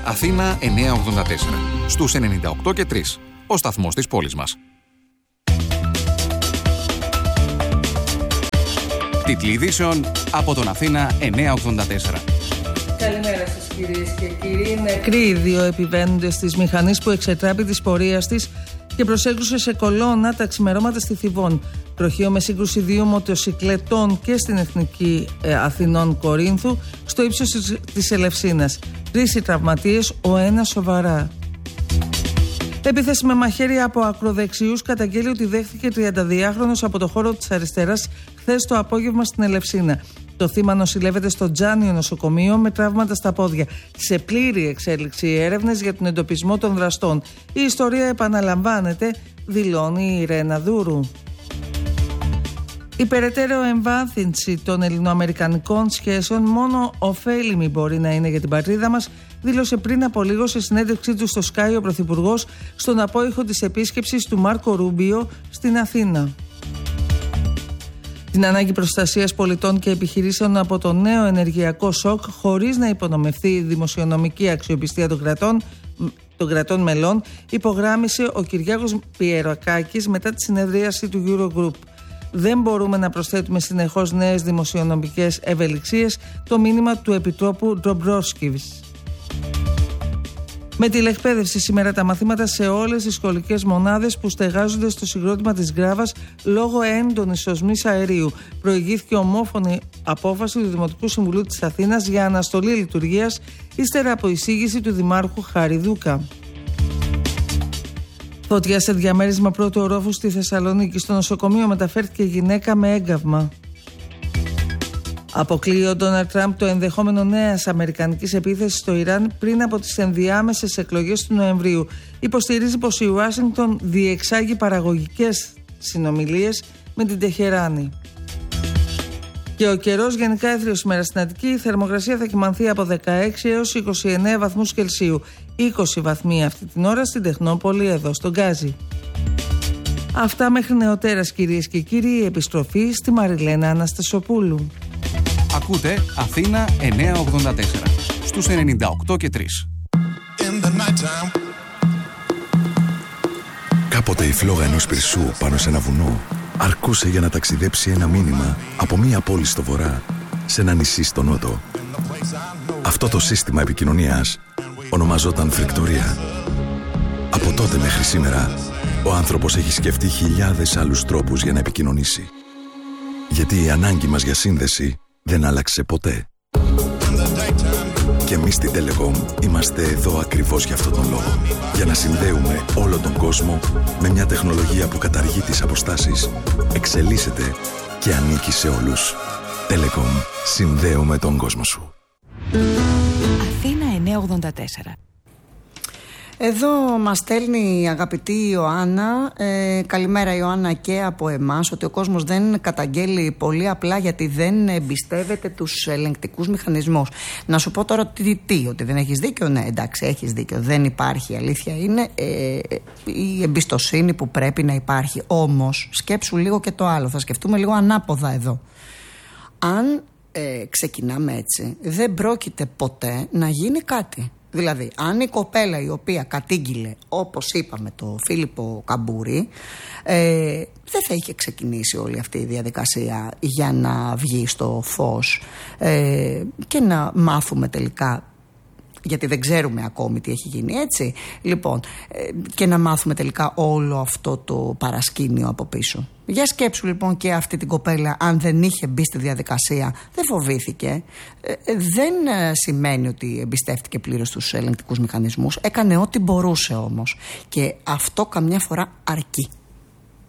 Αθήνα 984. Στους 98 και 3. Ο σταθμός της πόλης μας. Τίτλοι ειδήσεων από τον Αθήνα 984. Καλημέρα σας κυρίες και κύριοι. Νεκροί οι δύο επιβαίνοντες της μηχανής που εξετράπη της πορείας της και προσέκρουσε σε κολόνα τα ξημερώματα στη Θηβών. Τροχείο με σύγκρουση δύο μοτοσικλετών και στην Εθνική Αθηνών Κορίνθου στο ύψος της Ελευσίνας. 3 οι τραυματίες, ο ένας σοβαρά. Επίθεση με μαχαίρι από ακροδεξιούς καταγγέλει ότι δέχθηκε 32χρονος από το χώρο της αριστεράς χθες το απόγευμα στην Ελευσίνα. Το θύμα νοσηλεύεται στο Τζάνιο νοσοκομείο με τραύματα στα πόδια. Σε πλήρη εξέλιξη οι έρευνες για τον εντοπισμό των δραστών. Η ιστορία επαναλαμβάνεται, δηλώνει η Ρένα Δούρου. Η περαιτέρω εμβάθυνση των ελληνοαμερικανικών σχέσεων μόνο ωφέλιμη μπορεί να είναι για την πατρίδα μας, δήλωσε πριν από λίγο σε συνέντευξή του στο Sky ο Πρωθυπουργός στον απόϊχο της επίσκεψης του Μάρκο Ρούμπιο στην Αθήνα. Την ανάγκη προστασίας πολιτών και επιχειρήσεων από το νέο ενεργειακό σοκ χωρίς να υπονομευθεί η δημοσιονομική αξιοπιστία των κρατών μελών υπογράμμισε ο Κυριάκος Πιερακάκης μετά τη συνεδρίαση του Eurogroup. Δεν μπορούμε να προσθέτουμε συνεχώς νέες δημοσιονομικές ευελιξίες, το μήνυμα του Επιτρόπου Ντομπρόσκιβης. Με τηλεκπαίδευση σήμερα τα μαθήματα σε όλες τις σχολικές μονάδες που στεγάζονται στο συγκρότημα της Γκράβας λόγω έντονης οσμής αερίου. Προηγήθηκε ομόφωνη απόφαση του Δημοτικού Συμβουλίου της Αθήνας για αναστολή λειτουργίας ύστερα από εισήγηση του Δημάρχου Χαριδούκα. Φωτιά σε διαμέρισμα πρώτου ορόφου στη Θεσσαλονίκη. Στο νοσοκομείο μεταφέρθηκε γυναίκα με έγκαυμα. Αποκλείει ο Ντόναλντ Τραμπ το ενδεχόμενο νέας αμερικανικής επίθεσης στο Ιράν πριν από τις ενδιάμεσες εκλογές του Νοεμβρίου. Υποστηρίζει πως η Ουάσιγκτον διεξάγει παραγωγικές συνομιλίες με την Τεχεράνη. Και ο καιρός γενικά έθριος σήμερα στην Αττική. Η θερμοκρασία θα κυμανθεί από 16 έως 29 βαθμούς Κελσίου. 20 βαθμοί αυτή την ώρα στην Τεχνόπολη, εδώ στον Γκάζι. Αυτά μέχρι νεοτέρας κυρίες και κύριοι. Η επιστροφή στη Μαριλένα Αναστασοπούλου. Ακούτε Αθήνα 984 στους 98 και 3. Κάποτε η φλόγα ενός πυρσού πάνω σε ένα βουνό αρκούσε για να ταξιδέψει ένα μήνυμα από μία πόλη στο βορρά σε ένα νησί στο νότο. Αυτό το σύστημα επικοινωνίας ονομαζόταν φρικτορία. Από τότε μέχρι σήμερα ο άνθρωπος έχει σκεφτεί χιλιάδες άλλους τρόπους για να επικοινωνήσει. Γιατί η ανάγκη μας για σύνδεση δεν άλλαξε ποτέ. Και εμείς στη Telecom είμαστε εδώ ακριβώς για αυτόν τον λόγο. Για να συνδέουμε όλο τον κόσμο με μια τεχνολογία που καταργεί τις αποστάσεις, εξελίσσεται και ανήκει σε όλους. Telecom. Συνδέουμε τον κόσμο σου. Αθήνα 984. Εδώ μας στέλνει η αγαπητή Ιωάννα, καλημέρα Ιωάννα και από εμάς, ότι ο κόσμος δεν καταγγέλει πολύ απλά γιατί δεν εμπιστεύεται τους ελεγκτικούς μηχανισμούς. Να σου πω τώρα ότι δεν έχεις δίκιο. Ναι, εντάξει, έχεις δίκιο, δεν υπάρχει, η αλήθεια είναι η εμπιστοσύνη που πρέπει να υπάρχει. Όμως σκέψου λίγο και το άλλο, θα σκεφτούμε λίγο ανάποδα εδώ. Αν ξεκινάμε έτσι, δεν πρόκειται ποτέ να γίνει κάτι. Δηλαδή, αν η κοπέλα η οποία κατήγγειλε, όπως είπαμε, το Φίλιππο Καμπούρη, δεν θα είχε ξεκινήσει όλη αυτή η διαδικασία για να βγει στο φως και να μάθουμε τελικά, γιατί δεν ξέρουμε ακόμη τι έχει γίνει, έτσι. Λοιπόν, και να μάθουμε τελικά όλο αυτό το παρασκήνιο από πίσω. Για σκέψου λοιπόν και αυτή την κοπέλα, αν δεν είχε μπει στη διαδικασία, δεν φοβήθηκε. Δεν σημαίνει ότι εμπιστεύτηκε πλήρως τους ελεγκτικούς μηχανισμούς. Έκανε ό,τι μπορούσε όμως. Και αυτό καμιά φορά αρκεί.